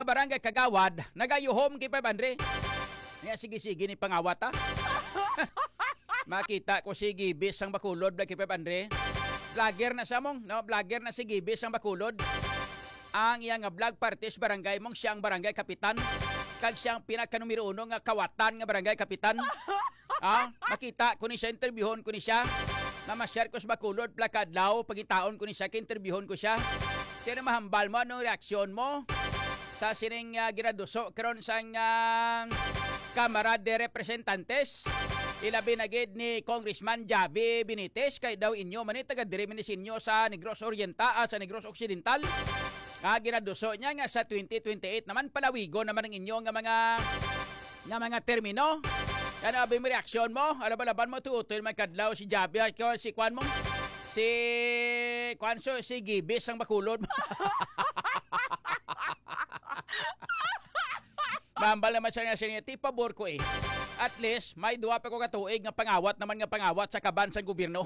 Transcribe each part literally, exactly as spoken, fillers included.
barangay kagawad nagayuhom kay Pabandre. Nga sige-sige ni pangawat ha. Makita ko si Gibis ang Bakulod kay Pabandre. Vlogger na siya mong, no? Vlogger na si Gibis ang Bakulod. Ang iyang nga vlog parties barangay mong siyang barangay kapitan. Kag siyang pinaka-numero uno nga kawatan nga barangay kapitan. Ah, makita ko ni siya, interviewon ko ni siya. Na ma-share ko sa Bakulod, plakadlaw, pagitaon ko ni siya, ka-interviewon ko siya. Kaya mahambal mo, anong reaksyon mo? Sa sining uh, giraduso, karon sa uh, Kamara de Representantes. Ilabi na gid ni Congressman Javi Benitez kay daw inyo manit taga diri inyo sa Negros Oriental, ah, sa Negros Occidental. Nga giraduso niya nga sa twenty twenty-eight naman palawigo naman ang inyo nga mga nga mga termino. Ano abi mo reaksyon mo? Ano ba laban mo tuutol man kadlaw si Javi ko si Kwan mo? Si Kwanso si Gibis ang Bakulod. Mambal naman siya nga siya ti pabor ko eh. At least may duwa pa ko katuig nga pangawat naman nga pangawat sa kaban sa gobyerno.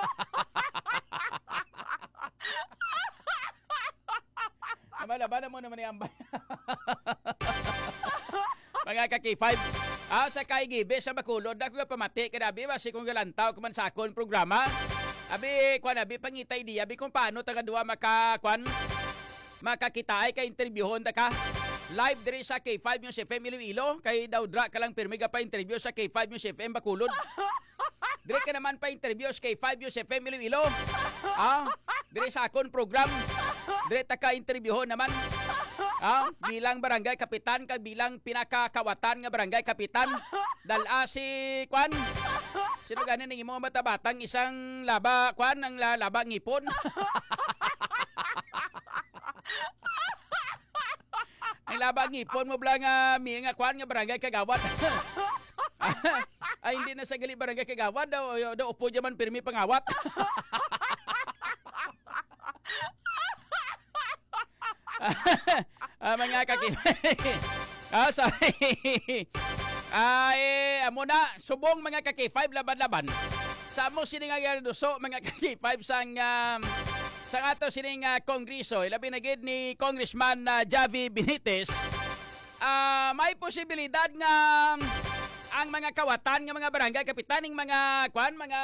Malaban mo naman yung mga ka-K five. Ah, sa kay Gibis sa Bakulod, ako nga pamati, kadabi ba si kong galantaw kuman sa akong programa. Abi, kwan, abi, pangitay di, abi kung paano taga duwa maka, kwan, makakita ay ka-interviewon da ka. Live diri sa K five News F M Iloilo, kay daw dra ka lang pirmi ka pa interview sa K five News F M Bakulod. Dire ka naman pa interview sa K five News F M Iloilo. Ah, dire sa akong program, dire ta ka interviewon naman. Ah, bilang barangay kapitan kag bilang pinakakawatan nga barangay kapitan. Dala si Kwan. Sino ganin ng imong bata-batang isang laba Kwan ang laba ngipon. Ang laba ngipon mo blang uh, mi nga Kwan nga barangay kagawad. Ay hindi na sa gali barangay kagawad daw daw upo jaman pirmi pangawat. Ah, mga kakibay. Ah, sorry. Ay, amo na, subong mga ka-K five laban-laban. Sa mo sining nga duso mga ka-K five sang um, sang ato sining uh, kongreso, ilabi na gid ni Congressman uh, Javi Benitez. Ah, uh, may posibilidad nga um, ang mga kawatan nga mga barangay kapitaning mga kwan, mga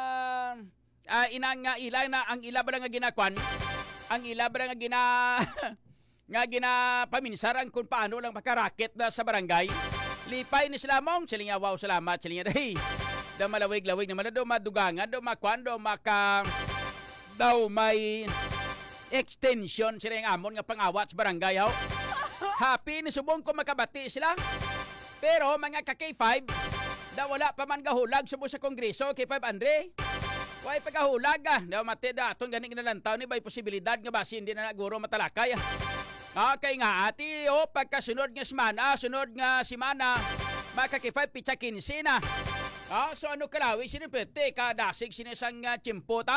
uh, inang uh, ila na ang ila ba nga ginakwan, ang ila ba nga gina nga ginapaminsaran kung paano lang makarakit na sa barangay. Lipay ni sila mong, siling nga wow, salamat, siling nga dahi. Daw malawig-lawig naman na daw madugangan, daw makuan, daw maka, daw may extension sila yung amon nga pangawat sa barangay. Ho. Happy ni subong ko makabati sila. Pero mga ka-K five, daw wala pa man gahulag subo sa kongreso, K five Andre. Way pagkahulag ah, daw mati da, atong ganing nalantaw ni bay posibilidad nga basi hindi na naguro matalakay. Okay nga ati, o, pagkasunod nga semana, sunod nga semana, mga ka-K five, pitsa kinsi na. Ah, so ano kalawi, sinipete, kadasig sinisang uh, chimpota.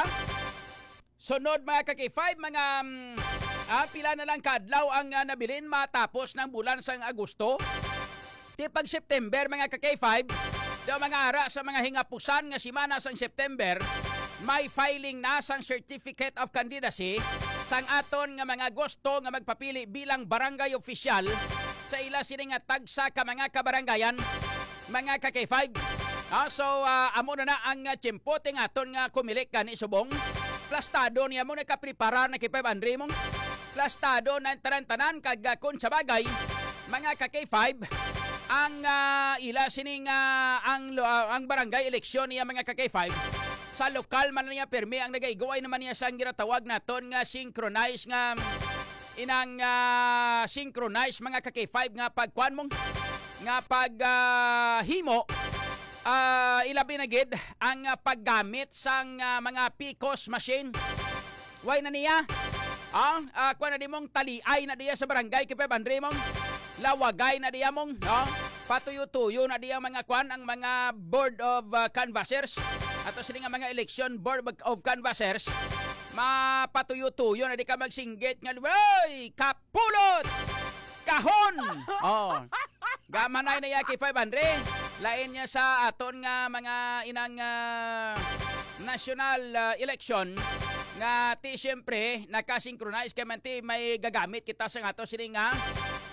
Sunod mga ka-K five, mga um, ah, pila na lang kadlaw ang uh, nabilin matapos ng bulan sang Agosto. Di pag September, mga ka-K five, daw mga ara sa mga hingapusan nga semana sang September, may filing na sang Certificate of Candidacy sang aton nga mga gusto nga magpapili bilang barangay official sa ila sini nga tagsa ka mga kabarangayan, mga ka-K five. Ah, so uh, amo na na ang uh, tiyempo ting aton nga kumilik kani subong. Plastado niya mo na kaprepara na K five Andre mong. Plastado na tanan-tanan kag uh, kun sa bagay mga ka-K five ang uh, ila sining uh, ang uh, ang barangay eleksyon niya mga ka-K five. Sa lokal man niya permi ang nagaigaway naman niya sang ginatawag naton nga synchronize nga inang uh, synchronize mga ka-K five nga pagkuan mong nga pag uh, himo uh, ilabi na gid ang uh, paggamit sang uh, mga P C O S machine. Way na niya ang uh, kuan na di mong taliay na diya sa barangay K five Andre mong lawagay na diya mong no patuyo-tuyo na diya mga kuan ang mga board of uh, canvassers. Ato sila nga mga election board of canvassers, mapatuyo-tuyo na di ka magsinggit nga, oy, kapulot, kahon. Oh, gamanay na ya K five Andre. Lain niya sa aton nga mga inang uh, national uh, election nga ti siyempre nakasynchronize kay man ti may gagamit kita sa ato sila nga ining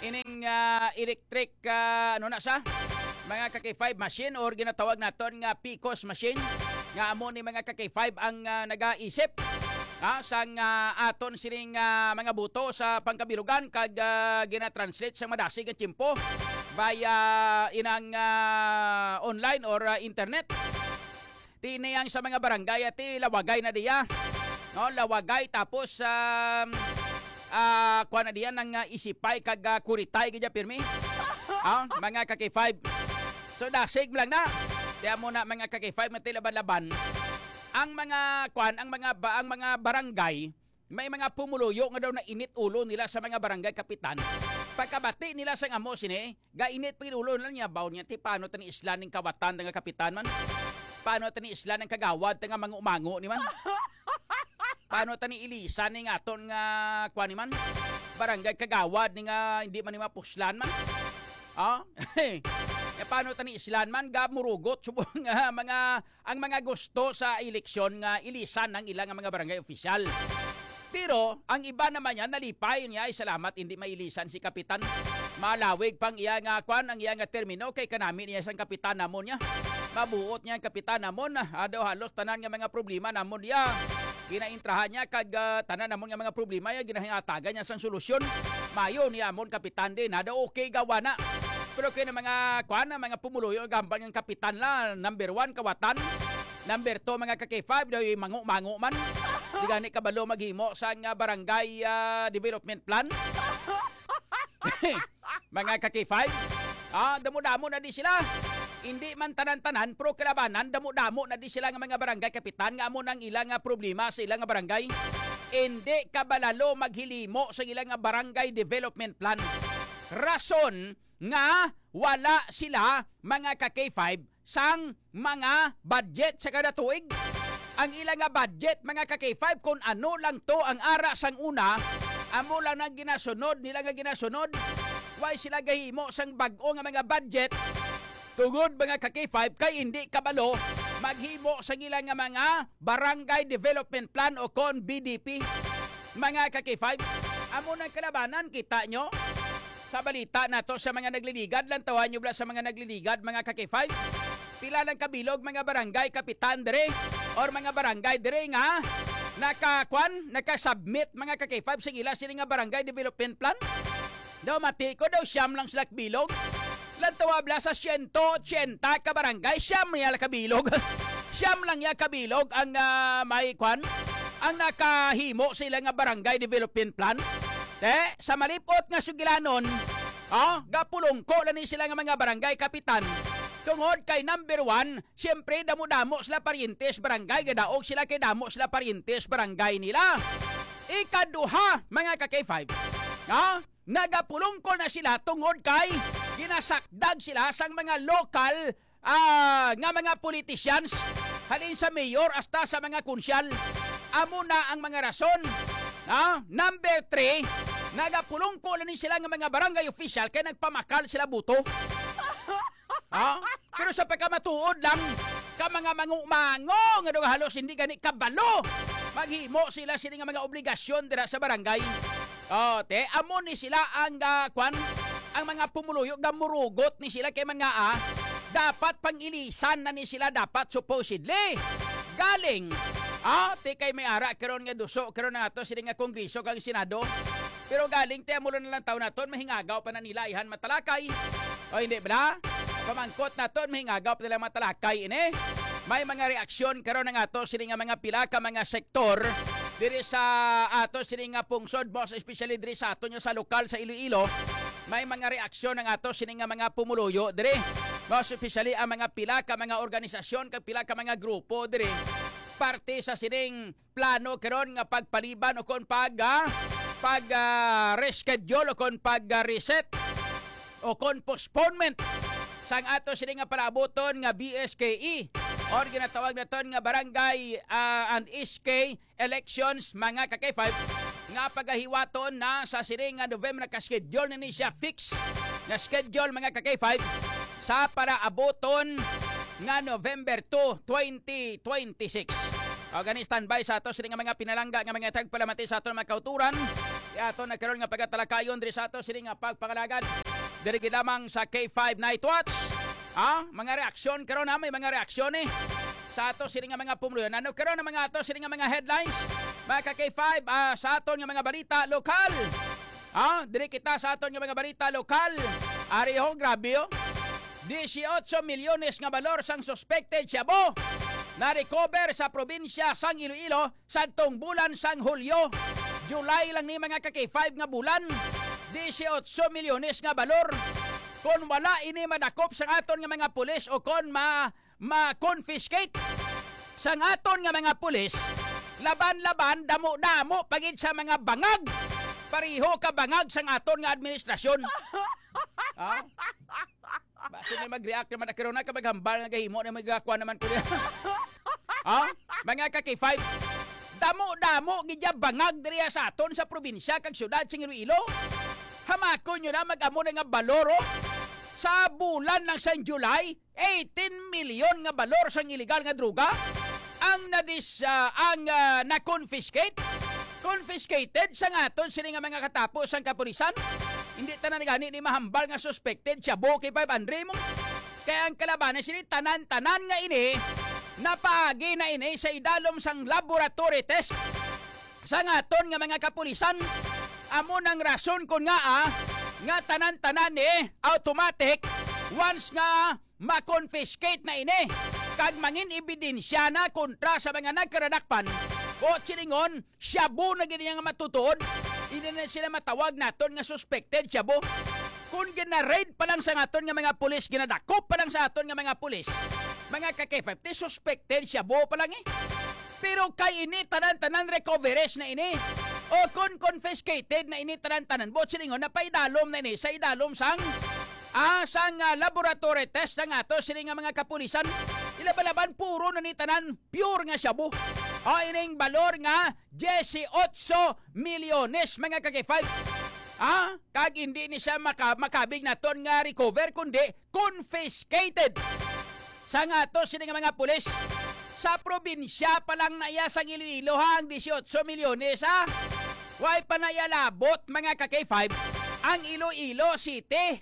ah, electric ah, ano na sa mga ka-K five machine or ginatawag naton nga P C O S machine nga amo ni mga ka-K five ang uh, nagaisip ha, sang uh, aton sining uh, mga buto sa pangkabilugan kag uh, gina-translate sa madasig ang tiyempo via inang uh, online or uh, internet. Tiniyang sa mga barangay at lawagay na diya. No, lawagay tapos um, uh, kuha na diya ng uh, isipay kag uh, kuritay gaya pirmi. Ah, mga ka-K five. So dasig lang na. Kaya muna mga ka-K five matilaban-laban. Ang mga kwan, ang mga ba, ang mga barangay, may mga pumuluyo nga daw na init ulo nila sa mga barangay kapitan. Pagkabati nila sa amo sini, ga init pa ulo nila niya baw niya ti paano tani islan ning kawatan nga kapitan man. Paano tani islan ng kagawad nga mga umango ni man. Paano tani ilisan ning aton nga kwan ni man. Barangay kagawad ni nga hindi man ni mapuslan man. Ah, eh, paano tani islan man ga murugot subong nga mga ang mga gusto sa eleksyon nga ilisan ng ilang mga barangay official. Pero ang iba naman yan nalipay niya ay salamat hindi mailisan si kapitan. Malawig pang iya nga kwan ang iya nga termino kay kanami niya sang kapitan namon niya. Mabuot niya ang kapitan namon adaw halos tanan nga mga problema namon niya. Ginaintrahan niya kag uh, tanan namon nga mga problema ya ginahingatagan niya sang solusyon. Mayo ni amon kapitan din ada okay gawa na. Pero kaya na mga kuan na mga pumuluyo gambal ng kapitan la number one kawatan. Number two mga ka-K five daw mango-mango man. Di gani kabalo maghimo sa nga barangay uh, development plan. Mga ka-K five. Ah, damo-damo na di sila. Hindi man tanan-tanan pro kalabanan damo-damo na di sila nga mga barangay kapitan nga amo nang ilang nga problema sa ilang nga barangay. Hindi kabalalo maghilimo sa ilang nga barangay development plan. Rason nga wala sila mga ka-K five sang mga budget sa kada tuig. Ang ilang nga budget mga ka-K five kung ano lang to ang ara sang una, amo lang ang ginasunod nila nga ginasunod. Why sila gahimo sang bag-o nga mga budget? Tugod mga ka-K five kay hindi kabalo maghimo sa ilang nga mga barangay development plan o kon B D P. Mga ka-K five, amo nang kalabanan kita nyo. Sa balita nato sa mga nagliligad, lantawan nyo ba sa mga nagliligad, mga ka-K five? Pila lang kabilog, mga barangay kapitan dire, or mga barangay dire nga, nakakwan, nakasubmit, mga ka-K five, sa ila sila nga barangay development plan? Daw mati ko, daw siyam lang sila kabilog. Lantawa bla sa one eighty ka barangay, siyam niya kabilog. Siyam lang niya kabilog ang uh, may kwan, ang nakahimo sila nga barangay development plan. Eh, sa malipot nga sugilanon, oh, gapulong ko lang sila nga mga barangay kapitan. Tungod kay number one, siyempre damo-damo sila parientes barangay, gadaog sila kay damo sila parientes barangay nila. Ikaduha, mga ka-K five, oh, nagapulong ko na sila tungod kay ginasakdag sila sang mga local uh, nga mga politicians, halin sa mayor hasta sa mga konsyal. Amo na ang mga rason. Ah, number three, nagapulong ko lang sila ng mga barangay official kaya nagpamakal sila buto. Ah, pero sa pagkamatuod lang, ka mga mangumango nga doon halos hindi gani kabalo. Maghimo sila sila ng mga obligasyon dira sa barangay. Oh, te, amo ni sila ang uh, kwan, ang mga pumuluyo, gamurugot ni sila kay mga ah, dapat pangilisan na ni sila dapat supposedly. Galing. Ah, te kay may ara karon nga duso karon na ato sila nga kongreso kag senado. Pero galing te mulo na lang taon naton mahingagaw pa na nila ihan matalakay. O hindi ba? Pamangkot naton mahingagaw pa nila matalakay ini. May mga reaksyon karon nga ato sila nga mga pila ka mga sektor diri sa ato sila nga pungsod most especially diri sa ato nyo sa lokal sa Iloilo. May mga reaksyon ng ato sila nga mga pumuluyo diri. Most especially ang mga pila ka mga organisasyon kag pila ka mga grupo diri. Parte sa sining plano karon nga pagpaliban o kon pag uh, pag uh, reschedule o kon pag uh, reset o kon postponement sang ato sining nga palaboton nga B S K E or ginatawag naton nga barangay uh, and S K elections mga ka-K five nga pagahiwaton na sa sining nga November naka-schedule na ni siya fix na schedule mga ka-K five sa para aboton nga November two, twenty twenty-six. O gani standby sa ato sila nga mga pinalangga nga mga tagpalamati sa ato mga kauturan. Ato nagkaroon nga pagkatalakayon diri sa ato sila nga pagpangalagad. Diri gid lamang sa K five Night Watch. Ah, mga reaksyon karon na may mga reaksyon eh. Sa ato sini nga mga pumuluyon. Ano karon ang mga ato sini nga mga headlines? Mga ka K five ah, sa aton nga mga balita lokal. Ah, diri kita sa aton nga mga balita lokal. Ari ho grabe oh. eighteen milyones nga balor sang suspected shabu na-recover sa probinsya sang Iloilo sa tong bulan sang Hulyo. July lang ni mga ka K five nga bulan. eighteen milyones nga balor. Kung wala ini madakop sang aton nga mga pulis o kon ma ma-confiscate sang aton nga mga pulis, laban-laban damo-damo pagid sa mga bangag. Pariho ka bangag sang aton nga administrasyon. Ah? Basta may mag-react naman na karoon na ka maghambal nga gahimo na magkakuha naman ko niya. Ah? Mga ka K five, damo-damo gidya bangag diriya sa aton sa probinsya kag syudad sing Iloilo. Hamakon nyo na mag-amo na nga baloro sa bulan ng San July, eighteen milyon nga balor sang illegal nga droga ang nadis uh, ang uh, na-confiscate confiscated sa aton sini nga mga katapos sang kapulisan. Hindi tanan gani ni mahambal nga suspected siya boki five hundred mo. Kaya ang kalabanan sini tanan-tanan nga ini napaagi na ini sa idalom sang laboratory test sa aton nga mga kapulisan. Amo nang rason kon nga ah, nga tanan-tanan eh automatic once nga ma-confiscate na ini kag mangin ebidensya na kontra sa mga nagkaradakpan o chiringon shabu na gini nga matutuod, hindi na sila matawag naton nga suspected shabu. Kung gina-raid pa lang sa aton nga mga pulis, ginadakop pa lang sa aton nga mga pulis, mga ka K five, suspected shabu pa lang eh. Pero kay ini tanan-tanan recoveries na ini o kung confiscated na ini tanan-tanan bo silingon na paidalom na ini sa idalom sang ah, sang uh, laboratory test sang ato sini nga mga kapulisan. Ilabalaban puro na ni tanan pure nga shabu. O ining balor nga eighteen milyones mga ka K five. Ah, kag hindi ni siya maka, makabig naton nga recover kundi confiscated sang ato sini nga mga pulis. Sa probinsya pa lang naya sang Iloilo hang eighteen milyones ha. Way pa naya labot mga ka K five ang Iloilo City.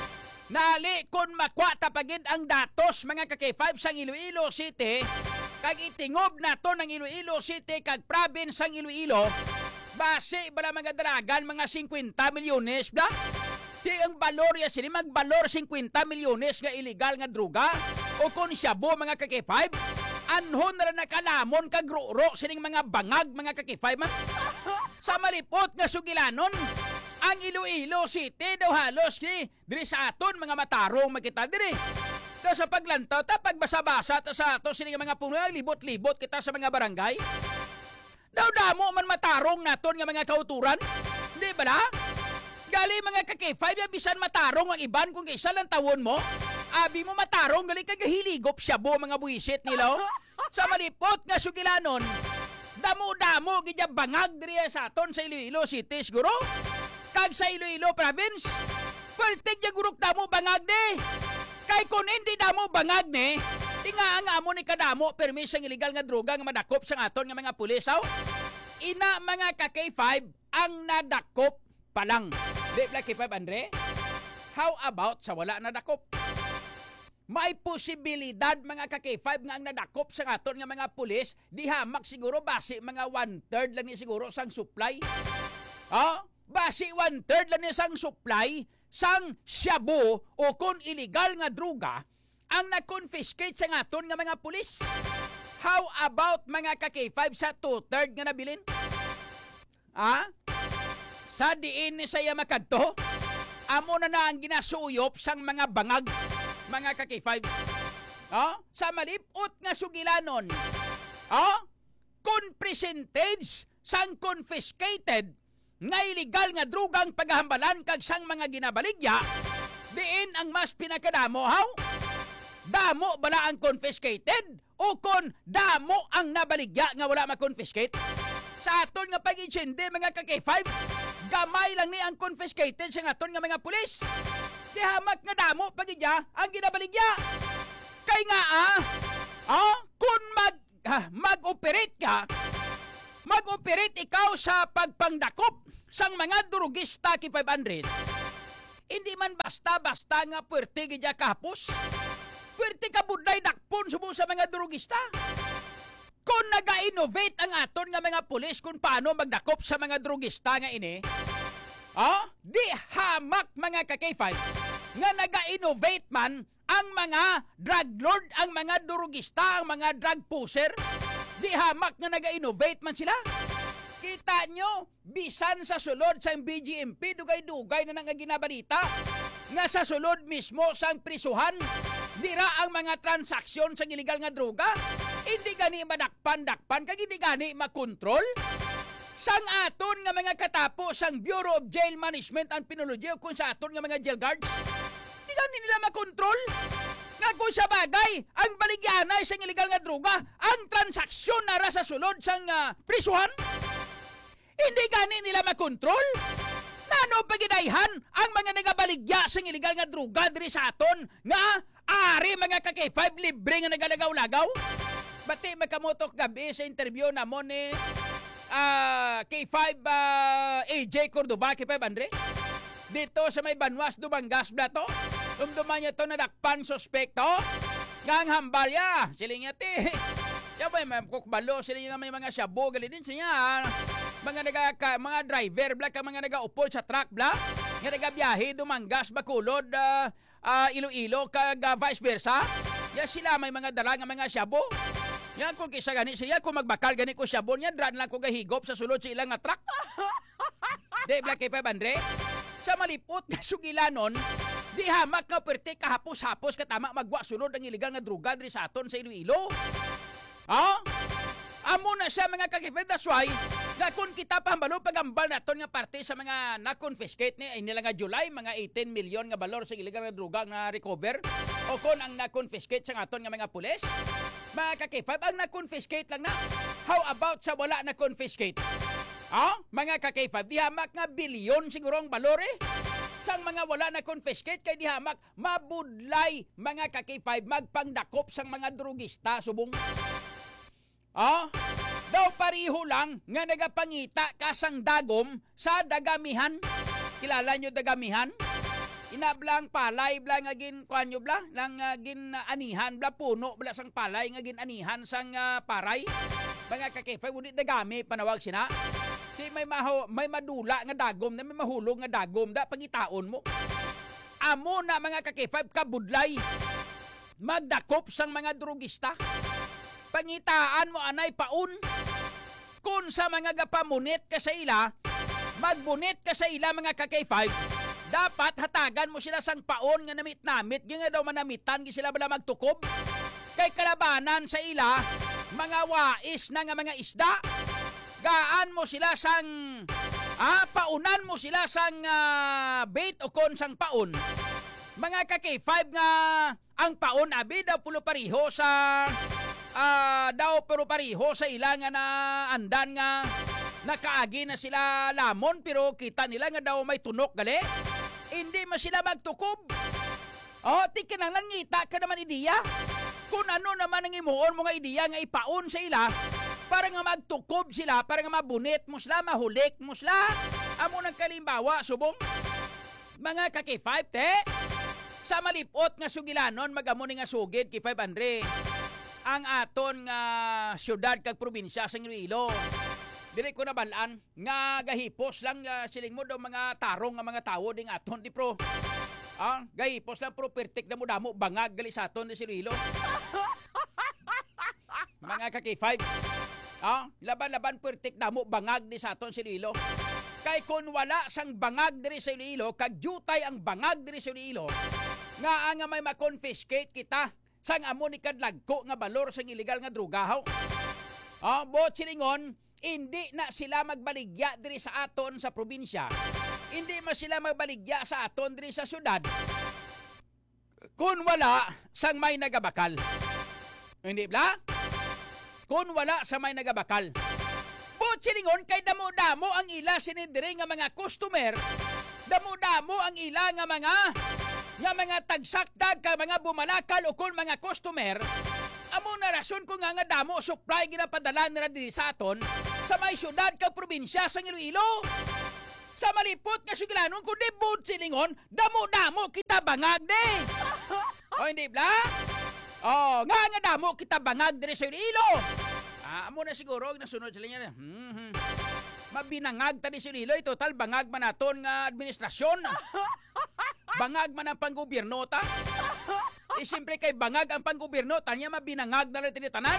Nali kung makwata pagid ang datos mga ka K five sang Iloilo City kag itingob nato ng Iloilo City kag province sang Iloilo. Base bala mga daragan mga fifty milyones da. Di ang balor ya sini magbalor fifty milyones nga illegal nga droga o kung shabu mga ka K five. Anhon na nakalamon kag ruro sining mga bangag mga ka K five man. Sa malipot nga sugilanon ang Iloilo City daw halos ni diri sa aton mga matarong makita diri. Daw sa paglantaw ta pagbasa-basa ta sa ato sining mga puno libot-libot kita sa mga barangay. Daw damo man matarong naton nga mga kauturan. Di ba la? Gali mga ka K five bisan matarong ang iban kung isa lang tawon mo. Abi mo matarong gali kag hiligop siya bo mga buwisit nila. Sa malipot nga sugilanon, damo-damo gidya bangag diri sa aton sa Iloilo City siguro. Kag sa Iloilo province, pertig ya guruk damo bangag ni. Kay kun hindi damo bangag ni, tinga ang amo ni kadamo permis ang illegal nga droga nga madakop sa aton nga mga pulis. Ina mga ka K five ang nadakop pa lang. Di ba K five Andre? How about sa wala nadakop? May posibilidad mga ka K five nga ang nadakop sa aton nga mga pulis, di hamak siguro base mga one-third lang ni siguro sang supply. Oh, base one-third lang ni sang supply sang shabu o kon illegal nga droga ang na-confiscate sa aton nga mga pulis. How about mga ka K five sa two-third nga nabilin? Ah? Sa diin ni saya makadto, amo na na ang ginasuyop sang mga bangag mga ka K five. Oh, sa malipot nga sugilanon. Oh, kun percentage sang confiscated nga illegal nga drugang paghahambalan kag sang mga ginabaligya, diin ang mas pinakadamo haw. Damo bala ang confiscated o kon damo ang nabaligya nga wala ma-confiscate? Sa aton nga pag-insindi mga ka K five, gamay lang ni ang confiscated sa aton nga mga pulis. Di hamak nga damo pagidya ang ginabaligya. Kay nga ah, ah kung mag, ah, mag-operate ka, mag-operate ikaw sa pagpangdakop sang mga durugista K five hundred, Hindi man basta-basta nga puwerte gidya kahapos. Puwerte ka budlay dakpon subong sa mga drugista. Kung naga-innovate ang aton nga mga pulis kung paano magdakop sa mga drugista nga ini, oh, di hamak mga ka-K five nga naga-innovate man ang mga drug lord, ang mga drugista, ang mga drug pusher. Di hamak nga naga-innovate man sila. Kita nyo, bisan sa sulod sa B G M P, dugay-dugay na nang ginabalita nga sa sulod mismo sang prisuhan, dira ang mga transaksyon sa illegal nga droga. Hindi gani madakpan-dakpan, kag hindi gani makontrol. Sang aton nga mga katapo sang Bureau of Jail Management and Penology o kung sa aton nga mga jail guards, hindi gani nila makontrol. Nga kung sa bagay, ang baligyanay sa illegal nga droga, ang transaksyon na ra sa sulod sang uh, prisuhan, hindi gani nila makontrol. Nano pagidayhan ang mga nagabaligya sa illegal nga droga diri sa aton nga ari mga ka-K five libre nga nagalagaw-lagaw. Bati magkamotok gabi sa interview na mo ni uh, K five uh, A J Cordoba, K five Andre. Dito sa may Banwas, Dumangas Blato. Dumduman niya to nadakpan suspekto. Ngang hambalya. Siling niya ti. Siya ba may kukbalo. Siling niya may mga shabu. Gali din siya. Mga naga, ka, mga driver bla, ka mga nagaupol sa truck bla. Nga nagabiyahe, Dumangas, Bacolod, uh, uh, Iloilo, kag uh, vice versa. Yan sila may mga dala nga mga shabu. Yan kung kisa gani siya, kung magbakal gani ko shabu niya, dran lang ko gahigop sa sulod sa ilang nga truck. De bla kay pa Andre. Sa malipot nga sugilanon, di hamak nga perte kahapos-hapos katama magwa sulod ang iligal nga droga diri sa aton sa Iloilo. Ha? Amo na siya mga kakipid. That's why, na kung kita pambalo pagambal naton nga parte sa mga na-confiscate ni ay nila nga July, mga eighteen million nga balor sa iligal nga droga nga recover, o kung ang na-confiscate sa aton nga mga pulis, mga kakipid, ang na-confiscate lang na. How about sa wala na-confiscate? Ah, mga ka-K five, di hamak nga bilyon siguro ang balor eh. Sang mga wala na confiscate kay di hamak mabudlay mga ka-K five magpangdakop sang mga drugista subong. Ah, daw pariho lang nga nagapangita kasang dagom sa dagamihan. Kilala nyo dagamihan? Inablang palay bla nga gin kuan nyo bla lang uh, gin uh, anihan bla puno bla sang palay nga gin anihan sang uh, paray. Mga ka-K five unit dagami panawag sina. Di may maho, may madula nga dagom na may mahulog nga dagom da pangitaon mo. Amo na mga ka-K five kabudlay magdakop sang mga drugista. Pangitaan mo anay paun. Kung sa mga gapamunit ka sa ila, magbunit ka sa ila mga ka-K five, dapat hatagan mo sila sang paon nga namit-namit, nga daw manamitan gi sila bala magtukob. Kay kalabanan sa ila, mga wais na nga mga isda. Gaan mo sila sang ah, paunan mo sila sang uh, bait o kon sang paon. Mga ka-K five nga ang paon abi daw pulo pariho sa uh, daw pero pariho sa ilang na andan nga nakaagi na sila lamon pero kita nila nga daw may tunok gali. Hindi man sila magtukob. Oh, tikin lang ngita ka naman ideya. Kung ano naman ang imuon mo nga ideya nga ipaon sa ila para nga magtukob sila, para nga mabunit mo sila, mahulik mo sila. Amo ng kalimbawa, subong. Mga ka-K five, te. Sa malipot nga sugilanon, magamo ni nga sugid, K five Andre. Ang aton nga syudad kag probinsya sa Iloilo. Dire ko nabalaan, nga gahipos lang uh, siling mo daw mga tarong nga mga tawo ding aton, di pro. Ah, gahipos lang, pro pertik na mo damo, bangag gali sa aton di sa Iloilo. Mga ka-K five. Ah, laban-laban pertik damo bangag di sa aton sa Iloilo. Kay kun wala sang bangag diri sa Iloilo, kag jutay ang bangag diri sa Iloilo, nga nga may ma-confiscate kita sang amo ni kadlagko nga balor sang illegal nga drogahaw. Ah, bo silingon, hindi na sila magbaligya diri sa aton sa probinsya. Hindi man sila magbaligya sa aton diri sa syudad. Kun wala sang may nagabakal. Hindi bla? Kung wala sa may nagabakal. Butsilingon kay damo-damo ang ila sinidiri nga mga customer, damo-damo ang ila nga mga nga mga tagsakdag ka mga bumalakal o kung mga customer. Amo na rason kung nga nga damo supply ginapadala nila diri sa aton sa may syudad kag probinsya sa Iloilo. Sa malipot nga sugilanon kundi bud silingon, damo-damo kita bangag de. O hindi bla? Oh, nga nga damo kita bangag dire sa Iloilo. Ah, amo na siguro nasunod sila niya. Hmm, hmm. Mabinangag tadi si Iloilo, total bangag man naton nga administrasyon. Bangag man ang panggobyerno ta. Eh, siyempre kay bangag ang panggobyerno, tanya mabinangag na rin tinitanan.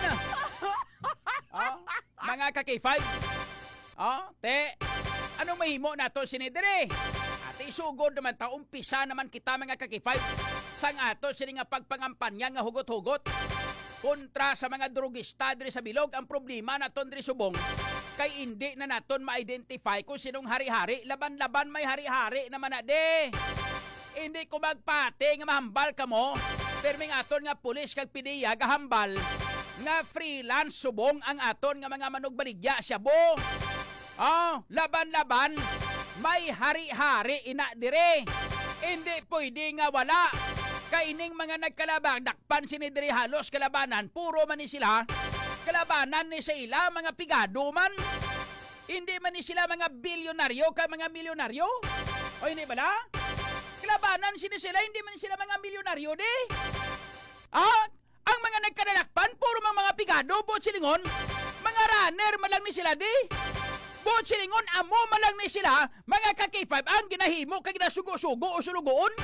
Oh, mga ka-K five. Oh, te, anong mahimo nato sinidire? Ate, isugod naman ta, umpisa naman kita mga ka-K five. Sang ato sini nga pagpangampanya nga hugot-hugot kontra sa mga drugista diri sa bilog. Ang problema naton diri subong kay hindi na naton ma-identify kung sinong hari-hari. Laban-laban may hari-hari naman na de. Hindi ko magpate nga mahambal ka mo. Pero may aton nga pulis kag pidiya gahambal nga freelance subong ang aton nga mga manugbaligya siya bo. Oh, laban-laban may hari-hari ina dire. Hindi pwede nga wala. Kaining mga nagkalabang dakpan sini dire halos kalabanan puro man ni sila. Kalabanan ni sa ila mga pigado man. Hindi man ni sila mga bilyonaryo ka mga milyonaryo. O hindi ba na? Kalabanan sini sila hindi man ni sila mga milyonaryo di. Ah, ang mga nagkadakpan puro mga mga pigado bot silingon. Mga runner man lang ni sila di. Bot silingon amo man lang ni sila mga ka-K five ang ginahimo kag ginasugo-sugo o sulugoon.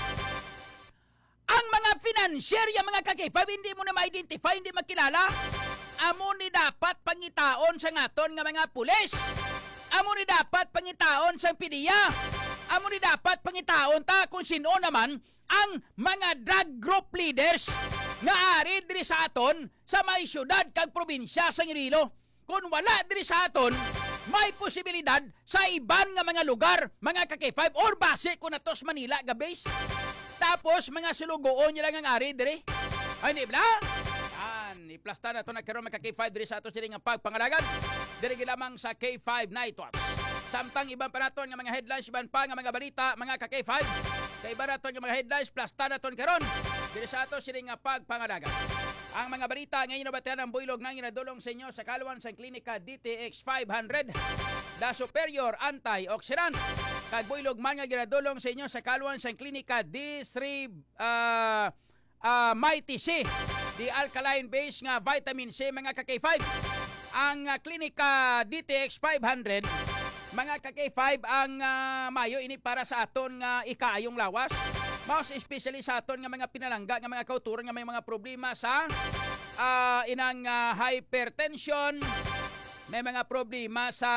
Ang mga financier, yung mga ka-K five, hindi mo na ma-identify, hindi makilala. Amo ni dapat pangitaon sa ngaton nga mga pulis. Amo ni dapat pangitaon sa pidiya. Amo ni dapat pangitaon ta kung sino naman ang mga drug group leaders nga ari diri sa aton sa may syudad kag probinsya sa Iloilo. Kung wala diri sa aton, may posibilidad sa iban nga mga lugar, mga ka-K five, or base kung natos Manila ga base. Tapos mga silugoon niya lang ang ari dire. Ay di bla? Yan, iplasta na ito nagkaroon mga K five dire sa ato siling nga pagpangalagan. Dire lamang sa K five Night Watch. Samtang ibang pa naton nga mga headlines, iban pa nga mga balita, mga ka-K five. Kay iba naton nga mga headlines, plasta na ito karon dire sa ato siling nga pagpangalagan. Ang mga balita ngayon na batian ng builog nga ginadulong sa inyo sa Kaluan sa Klinika D T X five hundred. The Superior Antioxidant. Kag builog man nga ginadulong sa inyo sa Kaluan sa Klinika D three uh, uh, Mighty C. The alkaline base nga vitamin C mga ka-K five. Ang uh, Klinika D T X five hundred mga ka-K five ang uh, mayo ini para sa aton nga ikaayong lawas. Mas especially sa aton nga mga pinalangga nga mga kauturan nga may mga problema sa uh, inang uh, hypertension, may mga problema sa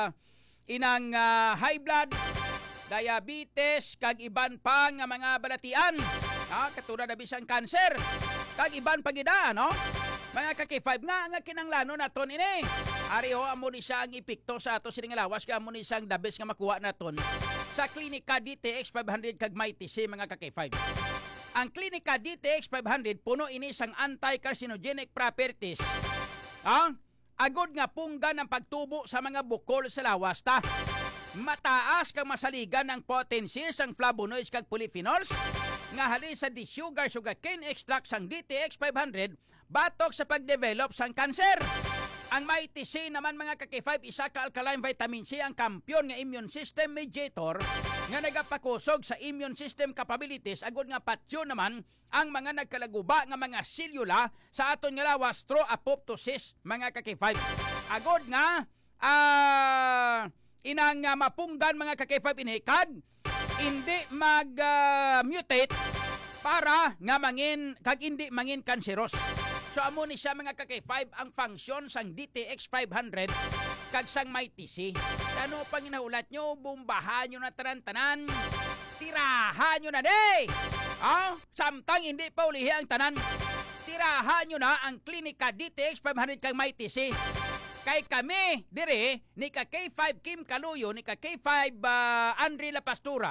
inang uh, high blood, diabetes, kag iban pa nga mga balatian. Ah, katulad na bisang cancer, kag iban pagida, no? Mga ka-K five nga nga kinanglano naton ini. Ari ho amo ni siya ang epekto sa ato sining lawas kay amo ni siyang the best nga makuha naton sa Klinika D T X five hundred kag Mighty C mga ka-K five. Ang Klinika D T X five hundred puno ini sang anti-carcinogenic properties. Ah, agod nga punggan ang pagtubo sa mga bukol sa lawas ta. Mataas kang masaligan ng potency sang flavonoids kag polyphenols nga halin sa D-sugar sugarcane extract sang D T X five hundred batok sa pagdevelop sang kanser. Ang Mighty C naman mga ka-K five, isa ka alkaline vitamin C ang kampyon nga immune system mediator nga nagapakusog sa immune system capabilities agud nga patyo naman ang mga nagkalaguba nga mga selula sa aton nga lawas through apoptosis mga ka-K five. Agud nga ah uh, inang uh, mapunggan mga ka-K five ini kag hindi mag-mutate uh, para nga mangin kag hindi mangin kanseros. So amo ni siya mga ka-K five ang function sang D T X five hundred kag sang Mighty C. Ano pang inaulat nyo, bumbahan nyo na tanan-tanan, tirahan nyo na de. Ah, samtang hindi pa ulihi ang tanan, tirahan nyo na ang Klinika D T X five hundred kag Mighty C. Kay kami dire ni ka-K five Kim Kaluyo, ni ka-K five uh, Andre La Pastura,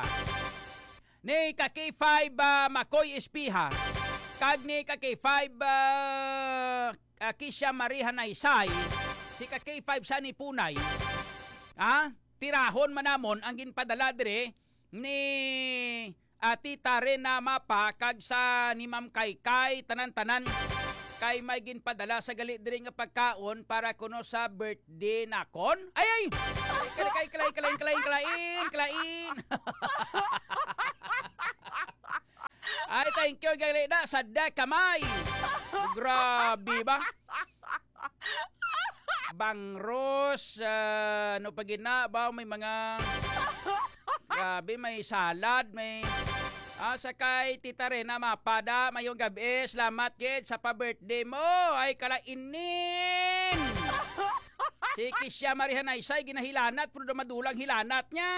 ni ka-K five uh, Makoy Espiha, kag ni ka-K five uh, uh, Kisha Maria Naisay, si ka-K five Sani Punay. Ah, tirahon manamon ang ginpadala dire ni uh, Tita Rena Mapa kag sa ni Ma'am Kaykay tanan-tanan. kay may ginpadala sa gali diri nga pagkaon para kuno sa birthday nakon. Ay ay. Kalain kalain kalain kalain kalain kalain kalain. Ay thank you gali na sa kamay. Grabe ba? Bangros, uh, ano pa gina ba? May mga, grabe, may salad, may, ah, sakay, tita Rena, mapada, mayong gabi, salamat kid sa pa-birthday mo, ay kalainin. Si Kisya Marihan Aysay, ginahilanat, pero madulang hilanat niya.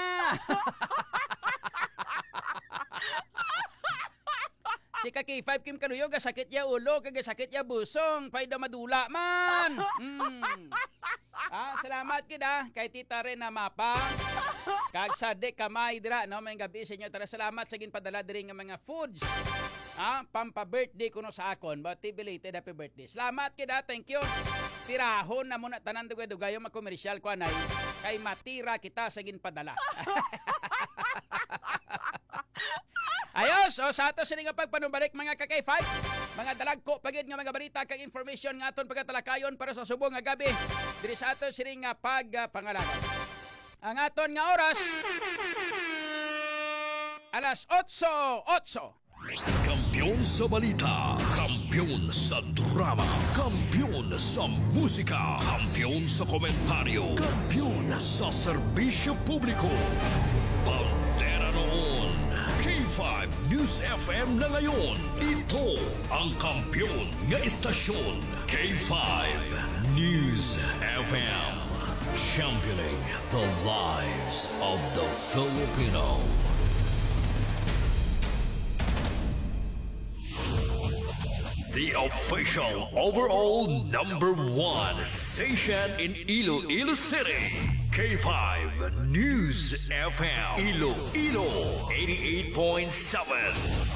Si ka K five Kim Kanuyo, gasakit ya ulo, kagasakit ya busong, payda madula man. Hmm. Ah, salamat kita kay tita Rena mapa. Kag sa de kamay dira no, may gabi sa inyo. Tara salamat sa ginpadala diri nga mga foods. Ah, pampa birthday kuno sa akon. But belated happy birthday. Salamat kita, thank you. Tirahon na muna tanan dugay-dugayo makomersyal ko anay kay matira kita sa ginpadala. Ayos, o sa ato sini nga pagpanubalik mga ka-K five, mga dalagko pagid nga mga balita kag information nga aton pagkatalakayon para sa subong nga gabi diri sa ato sini nga pagpangalagan. Ang aton nga oras alas otso otso. Kampiyon sa balita, kampiyon sa drama, kampiyon sa musika, kampiyon sa komentaryo, kampiyon sa serbisyo publiko. Pantera noon, K five News F M na ngayon. Ito ang kampiyon nga istasyon, K five News F M. Championing the lives of the Filipino. The official overall number one station in Iloilo City. K five News F M. Iloilo eighty-eight point seven.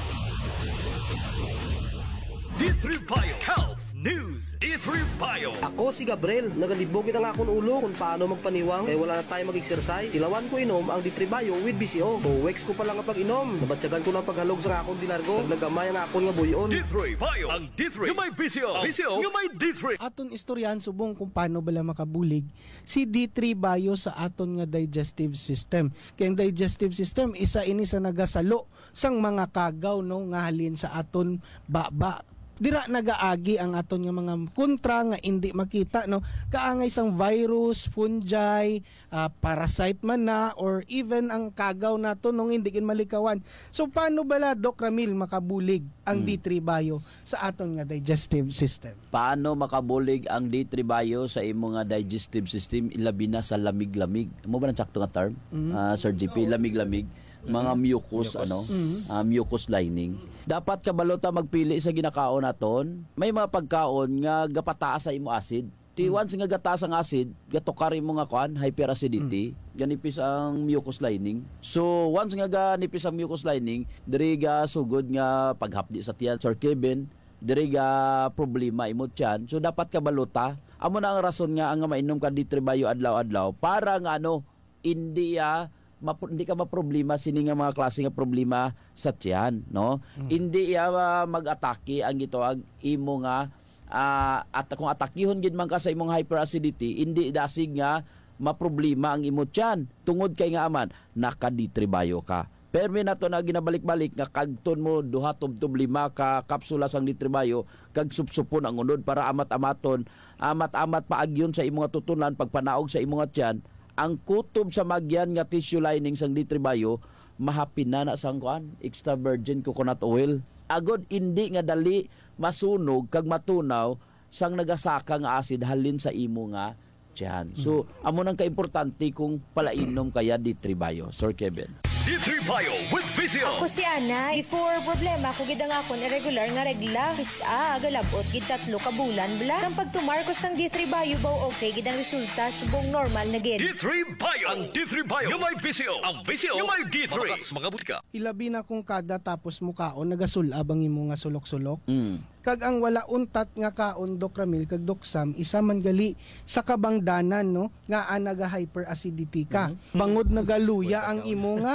D three Bio Health News. D three Bio. Ako si Gabriel, nagalibogin ang akong ulo kung paano magpaniwang kaya wala na tayo mag-exercise. Ilawan ko inom ang D three Bio with B C O. O weeks ko pa lang ang pag-inom. Nabatsagan ko ng paghalog sa akong dilargo. Nagnagamay ang akong nga buyon. D three Bio. Ang D three. Yung may V C O. V C O. Yung may D three. Aton istoryan subong kung paano bala makabulig si D three Bio sa aton nga digestive system. Kaya ang digestive system isa ini sa nagasalo sang mga kagaw no nga halin sa aton baba. Dira nagaagi ang aton nga mga kontra nga hindi makita no kaangay sang virus, fungi, uh, parasite man na or even ang kagaw nato nung hindi kin malikawan. So paano bala Doc Ramil makabulig ang hmm. D three Bio sa aton nga digestive system? Paano makabulig ang D three Bio sa imo nga digestive system ilabi na sa lamig-lamig? Mo ba nang sakto nga term? Mm-hmm. Uh, Sir G P, lamig-lamig. Mga mucus, mucus. ano mm-hmm. uh, mucus lining. Dapat kabalota magpili sa ginakaon naton. May mga pagkaon nga gapataas sa imo acid. Ti mm-hmm. once nga gataas ang acid, gatukari mo nga kuan hyperacidity, mm-hmm. ganipis ang mucus lining. So once nga ganipis ang mucus lining, diri ga sugod nga paghapdi sa tiyan, Sir Kevin, diri ga problema imo tiyan. So dapat kabalota. Amo na ang rason nga ang mainom ka D three Bio adlaw-adlaw para nga ano hindi ah, Map- hindi ka maproblema sini nga mga klase nga problema sa tiyan, no? Mm. Hindi ya uh, mag-atake ang gitawag imo nga uh, at kung atakihon gid man ka sa imong hyperacidity, hindi dasig nga maproblema ang imo tiyan. Tungod kay nga aman naka D three Bio ka. Permi nato na ginabalik-balik nga kagton mo duha tubtob lima ka kapsula sang D three Bio kag supsupon ang unod para amat-amaton, amat-amat paagyon sa imong tutunan pagpanaog sa imong tiyan. Ang kutob sa magyan nga tissue lining sang D three Bio mahapin na na sang kuan extra virgin coconut oil. Agod hindi nga dali masunog kag matunaw sang nagasaka nga acid halin sa imo nga tiyan. So amo nang kaimportante kung palainom kaya D three Bio, Sir Kevin. D three Bio with V C O. Ako si Ana, before problema ko gid ang akon irregular nga regla. Isa galabot gid tatlo ka bulan bla. Sang pagtumar ko sang D three Bio baw okay gid ang resulta subong normal na gid. D three Bio. Ang D three Bio. Yung may V C O. Ang V C O. Yung may D three. Mga butika. Ilabi na kung kada tapos mukaon nagasulab ang imo nga sulok-sulok. Mm. Kag ang wala untat nga kaon Doc Ramil kag Doc Sam isa man gali sa kabangdanan no nga anaga hyperacidity ka. Mm-hmm. Bangod nagaluya ang imo nga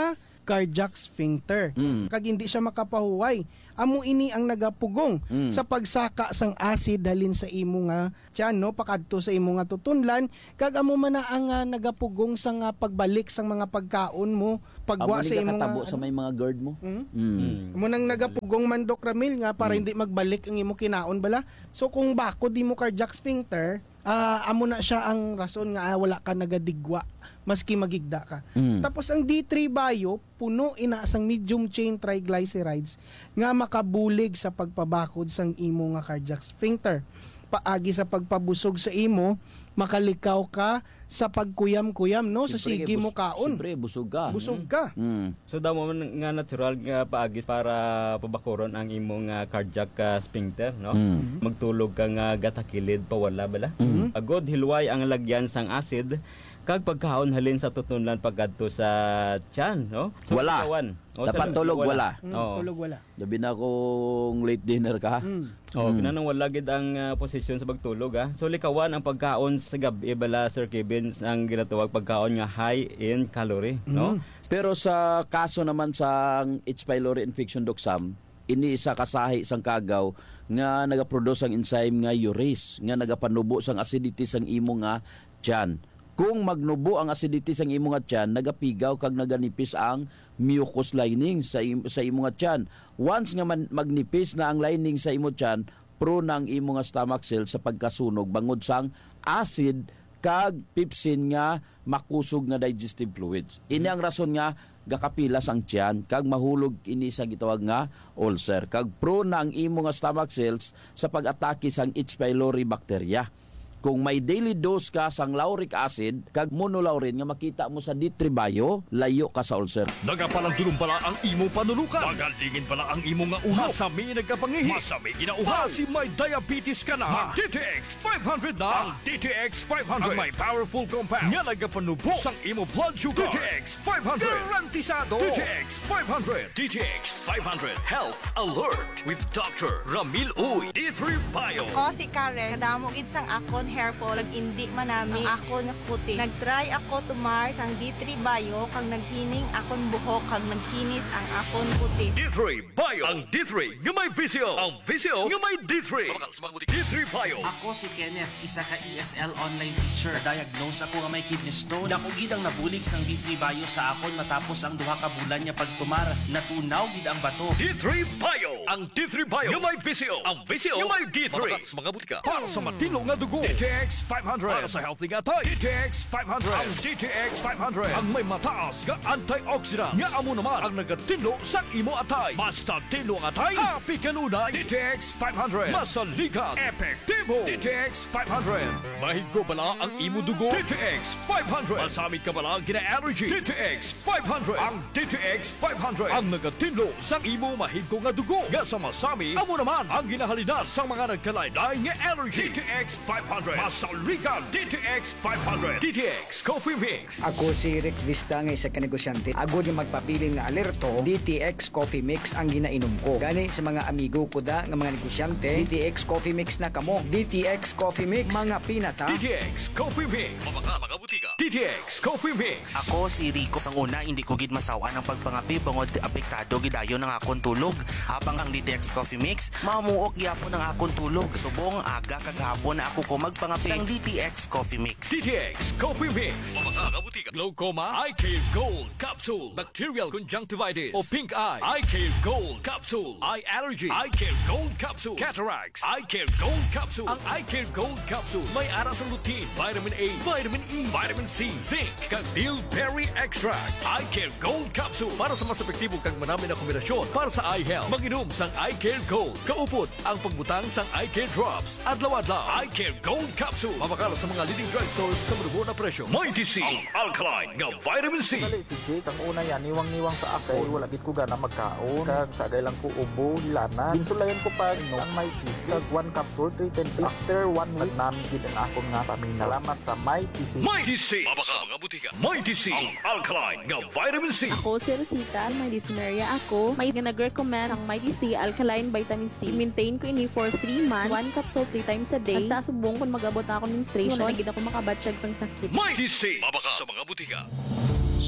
cardiac sphincter. Mm. Kag hindi siya makapahuway. Amo ini ang nagapugong Mm. sa pagsaka sang acid halin sa imo nga tiyan, no, pakadto sa imo nga tutunlan, kag amo man na ang ah, nagapugong sa nga pagbalik sang mga pagkaon mo, pagwa Amo sa ni imo nga katabo sa may mga guard mo. Mm? Mm. Amo nang nagapugong mandok Ramil nga para hindi magbalik ang imo kinaon bala. So kung bako di mo cardiac sphincter, ah, amo na siya ang rason nga ah, wala ka nagadigwa maski magigda ka. Mm. Tapos ang D three bio, puno ina sang medium chain triglycerides nga makabulig sa pagpabakod sang imo nga cardiac sphincter. Paagi sa pagpabusog sa imo, makalikaw ka sa pagkuyam-kuyam, no, sa Siyempre, sige bus- mo kaon. Siyempre, busog ka. Busog ka. Mm. So damo man nga natural nga paagis para pabakuron ang imong uh, cardiac uh, sphincter, no? Mm. Magtulog ka nga gatakilid pawala bala. Mm. Agod hilway ang lagyan sang acid kag pagkaon halin sa tutunlan pagkadto sa tiyan, no? So, Wala. kawan. O, sa- Dapat tulog, wala. Mm, Oo. tulog wala. Labi na kung late dinner ka. Mm. Oh, Mm. kinanang wala gid ang uh, posisyon sa pagtulog ha. So likawan ang pagkaon sa gabi bala Sir Kevin ang ginatawag pagkaon nga high in calorie, no? Pero sa kaso naman sa H. pylori infection doksam, ini isa kasahi sang kagaw nga nagaproduce ang enzyme nga urease nga nagapanubo sang acidity sang imo nga tiyan. Kung magnubo ang acidity sang imo nga tiyan, nagapigaw kag naganipis ang mucous lining sa im- sa imo nga tiyan. Once nga man, magnipis na ang lining sa imo tiyan, prone ang imo nga stomach cell sa pagkasunog bangod sang acid kag pepsin nga makusog nga digestive fluids. Ini ang rason nga gakapilas ang tiyan kag mahulog ini sa gitawag nga ulcer kag prone na ang imo nga stomach cells sa pag-atake sang H. pylori bacteria. Kung may daily dose ka sang lauric acid kag monolaurin nga makita mo sa D three bio, layo ka sa ulcer. Nagapalandulong pala ang imo panulukan. Magalingin pala ang imo nga ulo. Masami nagkapangihi. Masami ginauhaw. Kasi may diabetes ka na. Mag D T X five hundred na. Ang D T X five hundred. Ang may powerful compound. Nga nagapanubo sang imo blood sugar. D T X five hundred. Garantisado. D T X five hundred. D T X five hundred. Health Alert with Doctor Ramil Uy. D three bio. O si Karen, kadamo gid sang akon hair fall, ag indi manami ang akon nga kutis. Nagtry ako tumar sang D three bio kag naghining akon buhok kag nagkinis ang akon kutis. D three bio. Ang D three nga may visio. Ang visio nga may D three. D three bio. Ako si Kenneth, isa ka E S L online teacher. Diagnose ako nga may kidney stone. Dako gid ang nabulig sang D three bio sa akon matapos ang duha ka bulan niya pagtumar. Natunaw gid ang bato. D three bio. Ang D three bio nga may visio. Ang visio nga may D three. Mga butika. Para sa matino nga dugo. D T X five hundred. Para sa healthy nga tayo. D T X five hundred. Ang D T X five hundred. Ang may mataas nga antioxidant. Nga amo naman ang nagatinlo sa imo atay. Basta tinlo ang atay. Happy kanunay. D T X five hundred. Masaligan. Epektibo. D T X five hundred. Mahigko bala ang imo dugo. D T X five hundred. Masamit ka bala gina-allergy. D T X five hundred. Ang D T X five hundred. Ang nagatinlo sa imo mahigko nga dugo. Nga sa masami, amo naman ang ginahalina sa mga nagkalaylay nga allergy. D T X five hundred. Masaligan. D T X five hundred. D T X Coffee Mix. Ako si Rick Vista nga isa ka negosyante. Agod yung magpabiling nga alerto, D T X Coffee Mix ang ginainom ko. Gani sa mga amigo ko da nga mga negosyante, D T X Coffee Mix na kamo. D T X Coffee Mix, mga pinata. D T X Coffee Mix. Mga mga butika. D T X Coffee Mix. Ako si Rico. Sang una, hindi ko gid masawaan ang pagpangapi bangod apektado gidayo ng akon tulog. Habang ang D T X Coffee Mix, mamuok gyapon ang akon tulog. Subong aga kag hapon na ako ko magpangapi sang D T X Coffee Mix. D T X Coffee Mix. Mga mga butika. Glaucoma, Eye Care Gold Capsule, Bacterial Conjunctivitis o Pink Eye, Eye Care Gold Capsule, Eye Allergy, Eye Care Gold Capsule, Cataracts, Eye Care Gold Capsule. Ang Eye Care Gold Capsule may aras ang lutein, vitamin A, vitamin E, vitamin C, zinc, kag bilberry extract. Eye Care Gold Capsule para sa mas epektibo kag marami na kombinasyon para sa eye health. Mag-inom sang Eye Care Gold. Kaupod ang pagbutang sang Eye Care Drops. Adlaw-adlaw, Eye Care Gold Capsule. Mabakala sa mga leading drugstores sa marubo na presyo. Mighty C, ang alkaline nga vitamin C. Dali si Jake, ang una yan, niwang-niwang sa akay, wala gid ko gana magkaon, kag sagay lang ko ubo, hilana. Ginsulayan ko pa, no, ang may T C, kag one capsule, three times. After one week, namin gid ang akong nga pamina. Salamat sa may T C. Mighty C, mabaka mga butika. Mighty C, ang alkaline nga vitamin C. Ako si Rosita, may dyspnea ako. May nag-recommend ang Mighty C Alkaline Vitamin C. I-maintain ko ini for three months, one capsule three times a day. Basta subong kung mag-abot na ako menstruation, hindi ako makabatsyag sang sakit. Mighty C, mabaka sa mga butika.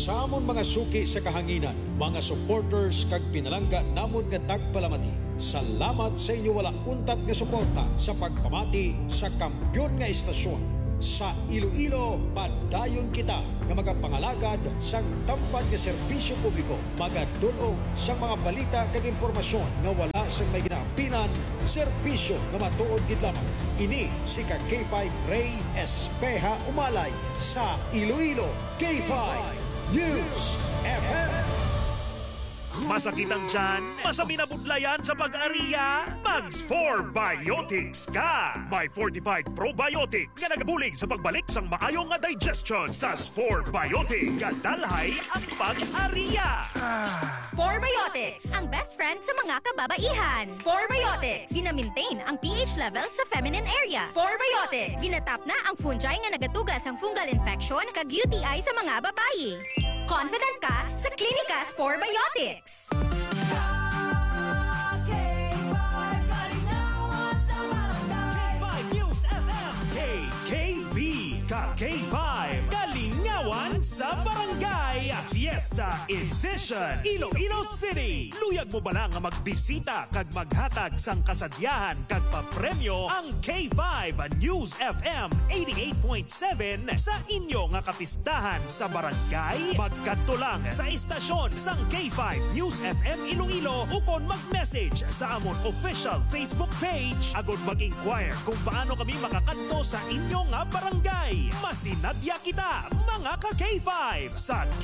Sa amon mga suki sa kahanginan, mga supporters kag pinalangga namon nga tagpalamati. Salamat sa inyo wala untat nga suporta sa pagpamati sa Kampyon nga istasyon. Sa Iloilo, padayon kita nga magapangalagad sa tampad nga serbisyo publiko, magadulong sa mga balita kag impormasyon nga wala sa may ginaapinan, serbisyo nga matuod gid lamang. Ini si ka K five Ray Espeja Umalay sa Iloilo K five News F M. Masakit ang tiyan? Masami na budlayan sa pag-ariya? Mags four Biotics ka! May fortified probiotics nga nagabulig sa pagbalik sang maayong nga digestion sa four Biotics. Kadalhay ang pag-ariya! four Biotics, ang best friend sa mga kababaihan. four Biotics, gina-maintain ang pH level sa feminine area. four Biotics, ginatap na ang fungi nga nagatugas ang fungal infection kag U T I sa mga babayi. Confident ka sa Clinicas four Biotics. K K B Ka K five Kalingawan sa Barangay Fiesta Edition Iloilo City. Luyag mo ba lang nga magbisita kag maghatag sang kasadyahan kag papremyo ang K five News F M eighty-eight point seven sa inyo nga kapistahan sa barangay? Magkadto lang sa istasyon sang K five News F M Iloilo ukon mag-message sa amon official Facebook page agud mag-inquire kung paano kami makakadto sa inyo nga barangay. Masinadya kita mga ka K five sa